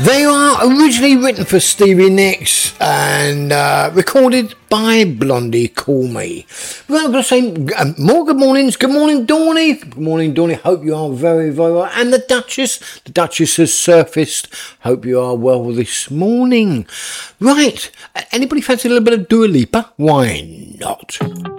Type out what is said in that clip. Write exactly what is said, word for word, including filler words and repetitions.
They are originally written for Stevie Nicks and uh, recorded by Blondie Call Me. Well, I've got to say uh, more good mornings. Good morning, Dawny. Good morning, Dawny. Hope you are very, very well. And the Duchess. The Duchess has surfaced. Hope you are well this morning. Right. Anybody fancy a little bit of Dua Lipa? Why not?